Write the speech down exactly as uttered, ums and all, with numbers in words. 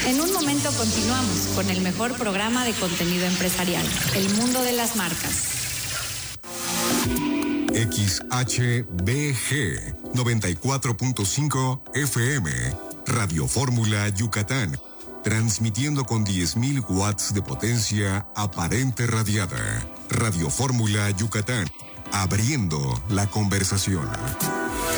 En un momento continuamos con el mejor programa de contenido empresarial, El Mundo de las Marcas. X H B G noventa y cuatro punto cinco F M, Radio Fórmula Yucatán, transmitiendo con diez mil watts de potencia aparente radiada. Radio Fórmula Yucatán, abriendo la conversación.